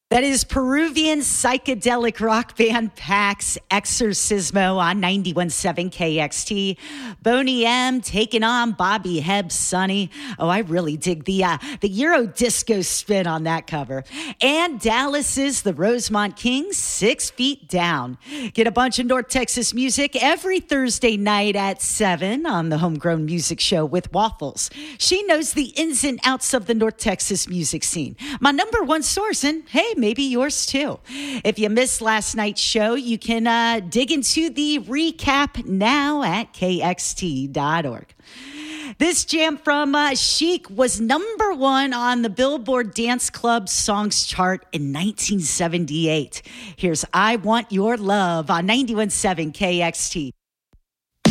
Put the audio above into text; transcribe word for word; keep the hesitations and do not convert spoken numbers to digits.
That is Peruvian psychedelic rock band Pax Exorcismo on ninety-one point seven K X T. Boney M taking on Bobby Hebb Sonny. Oh, I really dig the uh, the Euro disco spin on that cover. And Dallas's The Rosemont Kings, Six Feet Down. Get a bunch of North Texas music every Thursday night at seven on the Homegrown Music Show with Waffles. She knows the ins and outs of the North Texas music scene. My number one source, and hey, maybe yours too. If you missed last night's show, you can uh, dig into the recap now at K X T dot org. This jam from uh, Chic was number one on the Billboard Dance Club Songs chart in nineteen seventy-eight. Here's I Want Your Love on ninety-one point seven K X T.